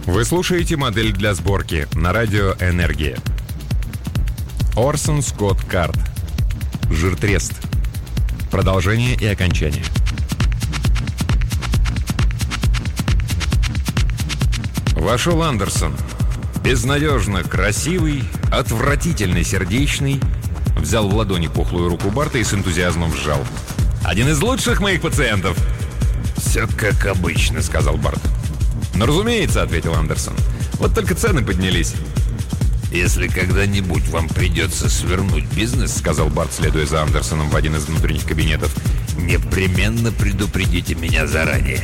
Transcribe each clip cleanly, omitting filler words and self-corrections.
Вы слушаете «Модель для сборки» на радио «Энергия». Орсон Скотт Кард. Жиртрест. Продолжение и окончание. Вошел Андерсон. Безнадежно красивый, отвратительно сердечный. Взял в ладони пухлую руку Барта и с энтузиазмом сжал. «Один из лучших моих пациентов!» «Все как обычно», — сказал Барт. «Ну, разумеется», — ответил Андерсон. «Вот только цены поднялись». «Если когда-нибудь вам придется свернуть бизнес, — сказал Барт, следуя за Андерсоном в один из внутренних кабинетов, — непременно предупредите меня заранее.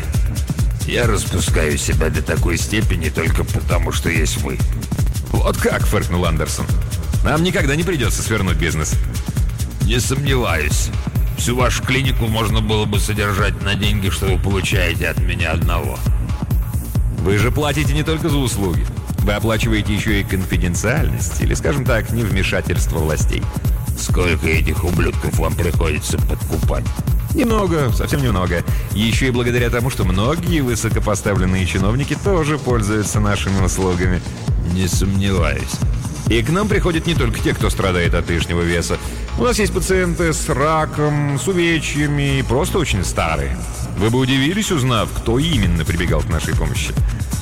Я распускаю себя до такой степени только потому, что есть вы». «Вот как!» — фыркнул Андерсон. «Нам никогда не придется свернуть бизнес». «Не сомневаюсь. Всю вашу клинику можно было бы содержать на деньги, что вы получаете от меня одного». «Вы же платите не только за услуги. Вы оплачиваете еще и конфиденциальность, или, скажем так, невмешательство властей». «Сколько этих ублюдков вам приходится подкупать?» «Немного, совсем немного. Еще и благодаря тому, что многие высокопоставленные чиновники тоже пользуются нашими услугами». «Не сомневаюсь». «И к нам приходят не только те, кто страдает от лишнего веса. У нас есть пациенты с раком, с увечьями и просто очень старые. Вы бы удивились, узнав, кто именно прибегал к нашей помощи».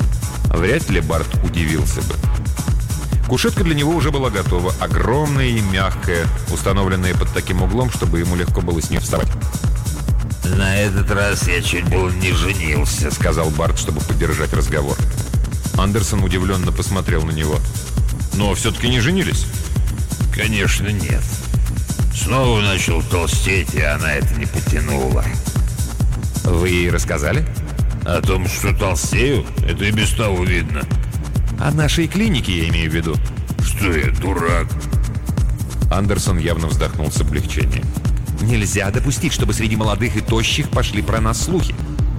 Вряд ли Барт удивился бы. Кушетка для него уже была готова, огромная и мягкая, установленная под таким углом, чтобы ему легко было с нее вставать. «На этот раз я чуть было не женился», — сказал Барт, чтобы поддержать разговор. Андерсон удивленно посмотрел на него. «Но все-таки не женились?» «Конечно, нет. Снова начал толстеть, и она это не потянула». «Вы ей рассказали?» «О том, что толстею? Это и без того видно». «О нашей клинике, я имею в виду». «Что я, дурак?» Андерсон явно вздохнул с облегчением. «Нельзя допустить, чтобы среди молодых и тощих пошли про нас слухи».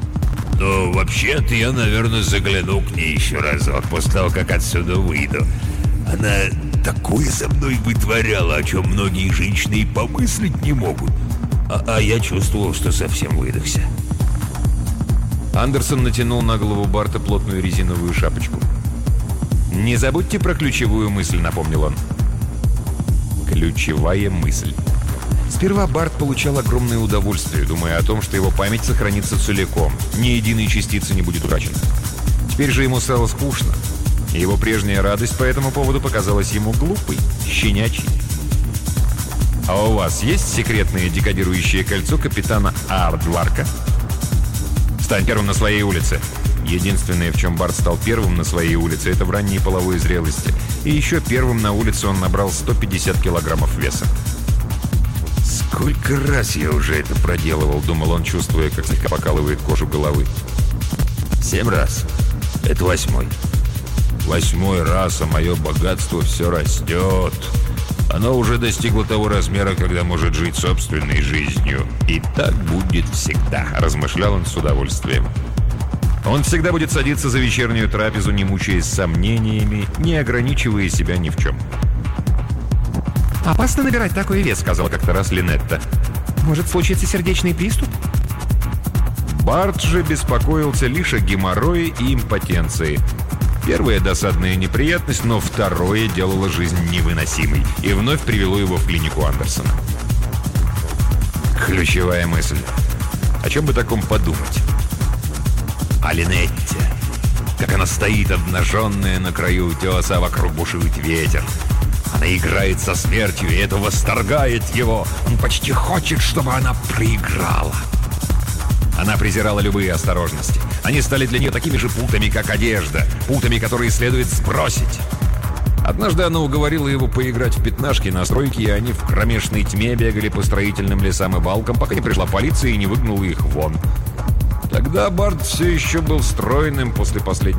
«Ну, вообще-то я, наверное, загляну к ней еще разок после того, как отсюда выйду. Она такое со мной вытворяла, о чем многие женщины и помыслить не могут. А я чувствовал, что совсем выдохся». Андерсон натянул на голову Барта плотную резиновую шапочку. «Не забудьте про ключевую мысль», — напомнил он. Ключевая мысль. Сперва Барт получал огромное удовольствие, думая о том, что его память сохранится целиком, ни единой частицы не будет утрачена. Теперь же ему стало скучно. Его прежняя радость по этому поводу показалась ему глупой, щенячьей. «А у вас есть секретное декодирующее кольцо капитана Ардварка?» «Стань первым на своей улице». Единственное, в чем Барт стал первым на своей улице, это в ранней половой зрелости. И еще первым на улице он набрал 150 килограммов веса. «Сколько раз я уже это проделывал», — думал он, чувствуя, как слегка покалывает кожу головы. 7 раз. Это 8-й. 8-й раз, а мое богатство все растет. Оно уже достигло того размера, когда может жить собственной жизнью. И так будет всегда», — размышлял он с удовольствием. Он всегда будет садиться за вечернюю трапезу, не мучаясь сомнениями, не ограничивая себя ни в чем. «Опасно набирать такой вес», — сказала как-то раз Линетта. «Может случиться сердечный приступ?» Барт же беспокоился лишь о геморрое и импотенции. Первая досадная неприятность, но второе делало жизнь невыносимой и вновь привело его в клинику Андерсона. Ключевая мысль. О чем бы таком подумать? О Линетте. Как она стоит обнаженная на краю утеса, а вокруг бушует ветер. Она играет со смертью, и это восторгает его. Он почти хочет, чтобы она проиграла. Она презирала любые осторожности. Они стали для нее такими же путами, как одежда. Путами, которые следует сбросить. Однажды она уговорила его поиграть в пятнашки на стройке, и они в кромешной тьме бегали по строительным лесам и балкам, пока не пришла полиция и не выгнала их вон. Тогда Барт все еще был стройным после последней